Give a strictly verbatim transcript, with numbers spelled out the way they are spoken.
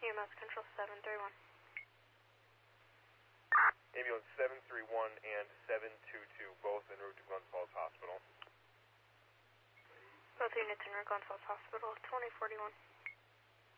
E M S Control seven three one. Ambulance seven three one and seven two two, both en route to Glens Falls Hospital. Both units en route Glens Falls Hospital, twenty forty-one.